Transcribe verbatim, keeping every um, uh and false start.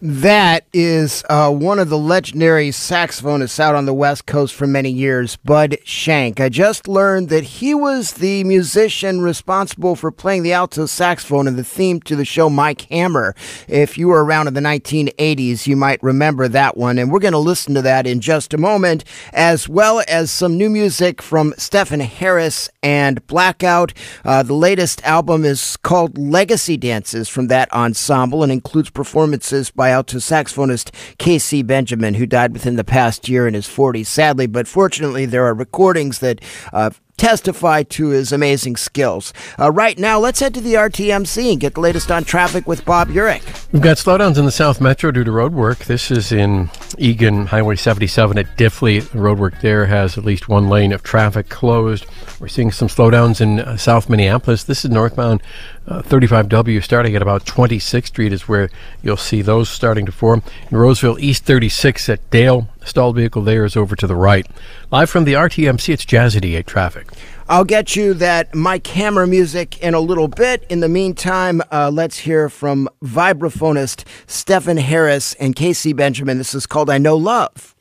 That is uh, one of the legendary saxophonists out on the West Coast for many years, Bud Shank. I just learned that he was the musician responsible for playing the alto saxophone in the theme to the show Mike Hammer. If you were around in the nineteen eighties, you might remember that one, and we're going to listen to that in just a moment, as well as some new music from Stephen Harris and Blackout. Uh, the latest album is called Legacy Dances from that ensemble and includes performances by alto saxophonist K C Benjamin, who died within the past year in his forties, sadly. But fortunately, there are recordings that uh, testify to his amazing skills. Uh, right now, let's head to the R T M C and get the latest on traffic with Bob Urich. We've got slowdowns in the South Metro due to road work. This is in Egan, Highway seventy-seven at Diffley. The road work there has at least one lane of traffic closed. We're seeing some slowdowns in uh, South Minneapolis. This is northbound uh, thirty-five W starting at about twenty-sixth Street is where you'll see those starting to form. In Roseville, East thirty-six at Dale. Stalled vehicle there is over to the right. Live from the R T M C, it's Jazz eighty-eight traffic. I'll get you that Mike Hammer music in a little bit. In the meantime, uh, let's hear from vibraphonist Stephen Harris and K C Benjamin. This is called I Know Love.